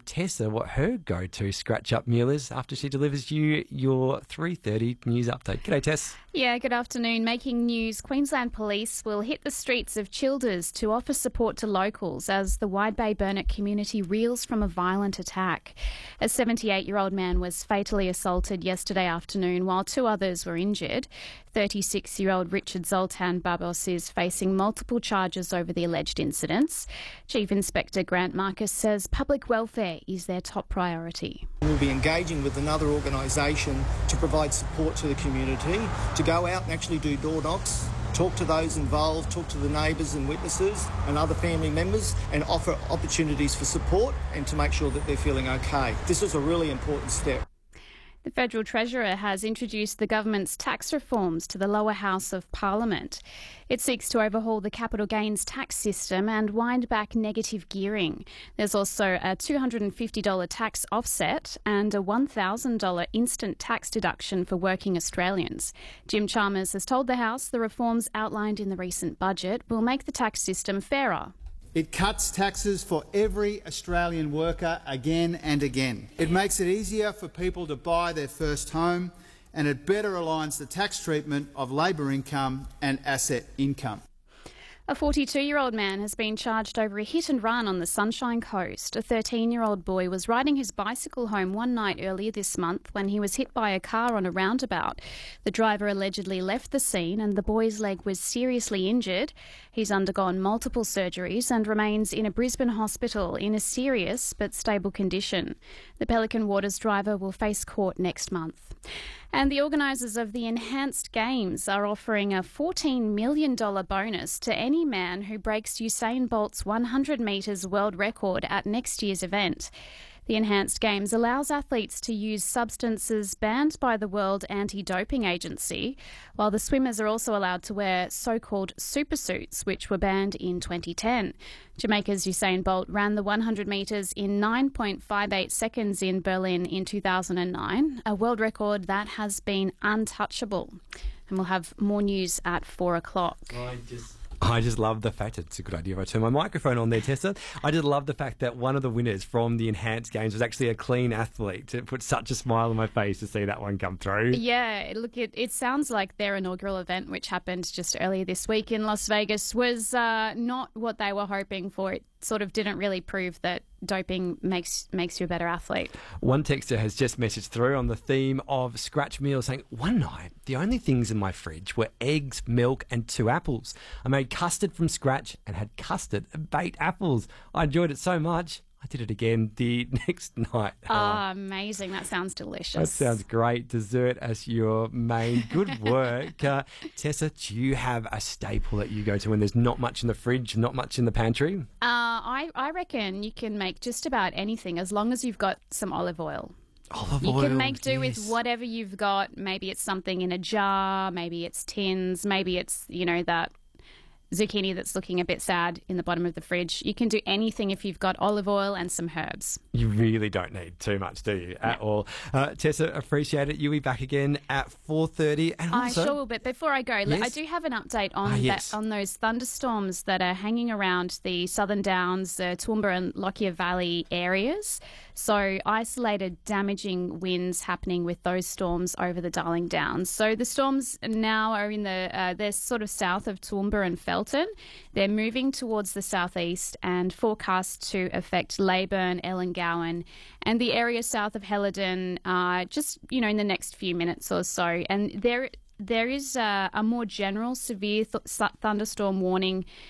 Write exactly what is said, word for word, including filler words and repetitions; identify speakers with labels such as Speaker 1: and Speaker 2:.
Speaker 1: Tessa what her go-to scratch-up meal is after she delivers you your three thirty news update. G'day, Tess.
Speaker 2: Yeah, good afternoon. Making news, Queensland Police will hit the streets of Childers to offer support to locals as the Wide Bay Burnett community reels from a violent attack. A seventy-eight-year-old man was fatally assaulted yesterday afternoon while two others were injured. thirty-six-year-old Richard Zoltan Babos is facing multiple charges over the alleged incidents. Chief Inspector Grant Marcus says public welfare is their top priority.
Speaker 3: We'll be engaging with another organisation to provide support to the community, to go out and actually do door knocks, talk to those involved, talk to the neighbours and witnesses and other family members, and offer opportunities for support and to make sure that they're feeling okay. This is a really important step.
Speaker 2: The Federal Treasurer has introduced the government's tax reforms to the lower house of Parliament. It seeks to overhaul the capital gains tax system and wind back negative gearing. There's also a two hundred fifty dollars tax offset and a one thousand dollars instant tax deduction for working Australians. Jim Chalmers has told the House the reforms outlined in the recent budget will make the tax system fairer.
Speaker 4: It cuts taxes for every Australian worker again and again. It makes it easier for people to buy their first home, and it better aligns the tax treatment of labour income and asset income.
Speaker 2: A forty-two-year-old man has been charged over a hit and run on the Sunshine Coast. A thirteen-year-old boy was riding his bicycle home one night earlier this month when he was hit by a car on a roundabout. The driver allegedly left the scene and the boy's leg was seriously injured. He's undergone multiple surgeries and remains in a Brisbane hospital in a serious but stable condition. The Pelican Waters driver will face court next month. And the organisers of the Enhanced Games are offering a fourteen million dollars bonus to any man who breaks Usain Bolt's one hundred metres world record at next year's event. The Enhanced Games allows athletes to use substances banned by the World Anti-Doping Agency, while the swimmers are also allowed to wear so-called supersuits, which were banned in twenty ten. Jamaica's Usain Bolt ran the one hundred metres in nine point five eight seconds in Berlin in two thousand nine, a world record that has been untouchable. And we'll have more news at four o'clock.
Speaker 1: I just... I just love the fact, it's a good idea if I turn my microphone on there, Tessa. I just love the fact that one of the winners from the Enhanced Games was actually a clean athlete. It put such a smile on my face to see that one come through.
Speaker 2: Yeah, look, it, it sounds like their inaugural event, which happened just earlier this week in Las Vegas, was uh, not what they were hoping for. It sort of didn't really prove that doping makes makes you a better athlete.
Speaker 1: One texter has just messaged through on the theme of scratch meals saying, one night, the only things in my fridge were eggs, milk and two apples. I made custard from scratch and had custard and baked apples. I enjoyed it so much, I did it again the next night.
Speaker 2: Oh, oh, amazing. That sounds delicious.
Speaker 1: That sounds great. Dessert as your main. Good work. uh, Tessa, do you have a staple that you go to when there's not much in the fridge, not much in the pantry?
Speaker 2: Uh, I, I reckon you can make just about anything as long as you've got some olive oil.
Speaker 1: Olive
Speaker 2: you
Speaker 1: oil,
Speaker 2: can make do
Speaker 1: yes.
Speaker 2: with whatever you've got. Maybe it's something in a jar, maybe it's tins, maybe it's, you know, that zucchini that's looking a bit sad in the bottom of the fridge. You can do anything if you've got olive oil and some herbs.
Speaker 1: You really don't need too much, do you, at
Speaker 2: no.
Speaker 1: all? Uh, Tessa, appreciate it. You'll be back again at four thirty. And
Speaker 2: I
Speaker 1: also,
Speaker 2: sure will, but before I go,
Speaker 1: yes?
Speaker 2: I do have an update on
Speaker 1: ah, yes.
Speaker 2: that, on those thunderstorms that are hanging around the Southern Downs, the Toowoomba and Lockyer Valley areas. So isolated damaging winds happening with those storms over the Darling Downs. So the storms now are in the, uh, they're sort of south of Toowoomba and Felton. They're moving towards the southeast and forecast to affect Leyburn, Ellangowan and the area south of Helidon uh, just, you know, in the next few minutes or so. And there There is a, a more general severe th- thunderstorm warning